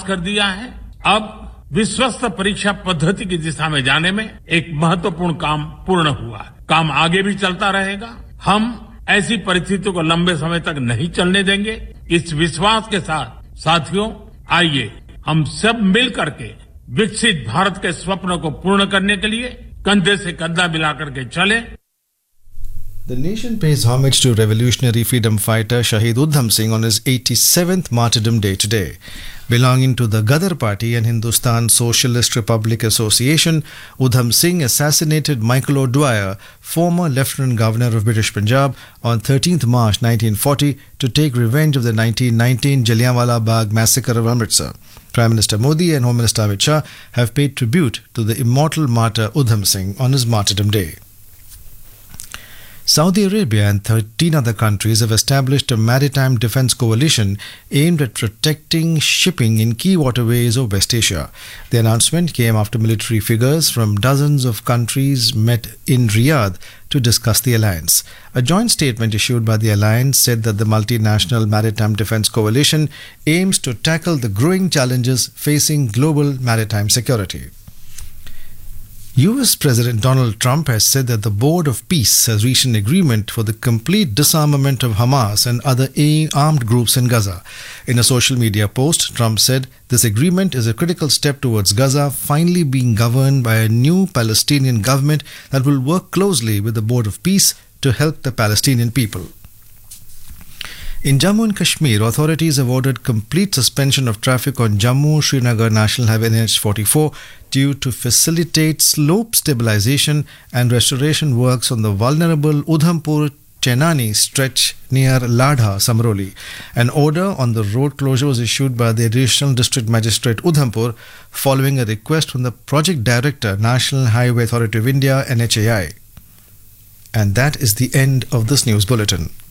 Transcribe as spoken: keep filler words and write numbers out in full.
पास कर दिया है। अब विश्वस्त परीक्षा पद्धति की दिशा में जाने में एक महत्वपूर्ण काम पूर्ण हुआ है। काम आगे भी चलता रहेगा। हम ऐसी परिस्थितियों को लंबे समय तक नहीं चलने देंगे। इस विश्वास के साथ साथियों, आइए हम सब मिल करके विकसित भारत के स्वप्न को पूर्ण करने के लिए कंधे से कंधा मिलाकर के चले। The nation pays homage to revolutionary freedom fighter Shahid Udham Singh on his eighty-seventh Martyrdom Day today. Belonging to the Gadar Party and Hindustan Socialist Republic Association, Udham Singh assassinated Michael O'Dwyer, former Lieutenant Governor of British Punjab, on thirteenth March nineteen forty to take revenge of the nineteen nineteen Jallianwala Bagh massacre of Amritsar. Prime Minister Modi and Home Minister Amit Shah have paid tribute to the immortal martyr Udham Singh on his Martyrdom Day. Saudi Arabia and thirteen other countries have established a maritime defense coalition aimed at protecting shipping in key waterways of West Asia. The announcement came after military figures from dozens of countries met in Riyadh to discuss the alliance. A joint statement issued by the alliance said that the multinational maritime defense coalition aims to tackle the growing challenges facing global maritime security. U S President Donald Trump has said that the Board of Peace has reached an agreement for the complete disarmament of Hamas and other armed groups in Gaza. In a social media post, Trump said this agreement is a critical step towards Gaza finally being governed by a new Palestinian government that will work closely with the Board of Peace to help the Palestinian people. In Jammu and Kashmir, authorities have ordered complete suspension of traffic on Jammu-Srinagar National Highway N H forty-four due to facilitate slope stabilization and restoration works on the vulnerable Udhampur-Chenani stretch near Ladha, Samroli. An order on the road closure was issued by the Additional District Magistrate Udhampur following a request from the Project Director, National Highway Authority of India, N H A I. And that is the end of this news bulletin.